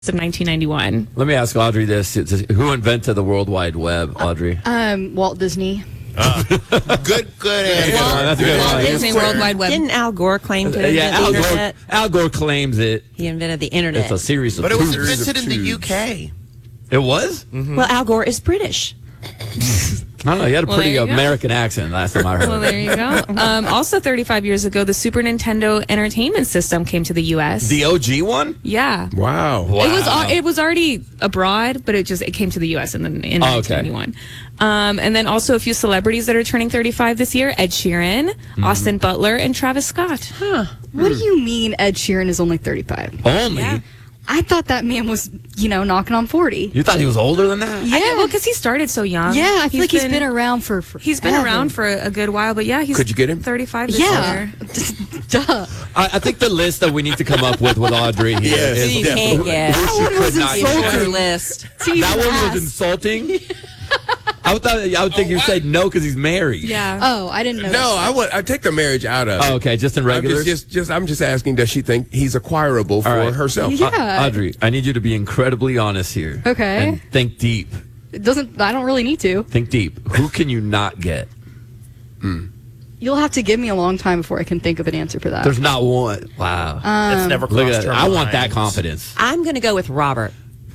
of 1991. Let me ask Audrey this. Who invented the World Wide Web, Audrey? Walt Disney. Good answer. That's a good one. Disney World Wide Web. Didn't Al Gore claim to invent the internet? Al Gore claims it. He invented the internet. It's a series of But it was tubes. invented in the UK. It was? Well, Al Gore is British. I don't know. He had a Well, pretty there you go. American accent last time I heard. Well, there you go. Also, 35 years ago, the Super Nintendo Entertainment System came to the U.S. The OG one? Yeah. Wow. It was already abroad, but it came to the U.S. in 1991. And then also a few celebrities that are turning 35 this year: Ed Sheeran, Austin Butler, and Travis Scott. What do you mean Ed Sheeran is only 35? Only? Yeah. I thought that man was, knocking on 40. You thought he was older than that? Well, because he started so young. Yeah, I feel like he's been around for He's been around for a good while, but yeah, he's. Could you get him? 35 this Yeah. year. Duh. I think the list that we need to come up with Audrey here Yes. is You can't guess. who she That one was could not insulting. get. Your list. That one was insulting. I would think you said no because he's married. Yeah. Oh, I didn't know. No, I take the marriage out of it. Oh, okay, just in regular. I'm just asking, does she think he's acquirable for right. herself? Yeah. Audrey, I need you to be incredibly honest here. Okay. And think deep. I don't really need to. Think deep. Who can you not get? You'll have to give me a long time before I can think of an answer for that. There's not one. Wow. That's never Look crossed at her that. I want that mind. confidence. I'm going to go with Robert.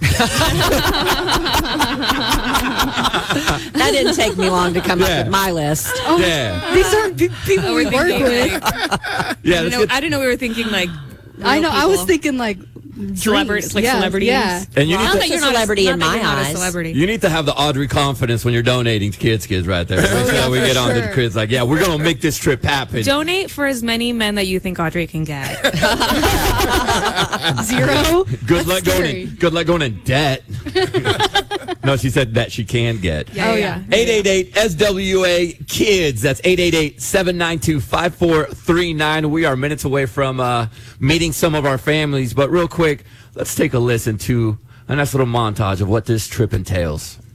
That didn't take me long to come up with my list. Yeah. These aren't people we work with. Yeah. I Let's know. get, I didn't know we were thinking like. I know. real I was people. thinking like Celebrities, like celebrities. Yeah. and you Well, need I to. think you're a celebrity in Not that my you're not a eyes. celebrity. You need to have the Audrey confidence when you're donating to kids right there. Make sure we for get on to the sure. kids like, yeah, we're going to make this trip happen. Donate for as many men that you think Audrey can get. 0. Good That's scary. luck going in debt. No, she said that she can get. Oh, yeah. 888-SWA KIDS. That's 888-792-5439. We are minutes away from meeting some of our families. But real quick, let's take a listen to a nice little montage of what this trip entails.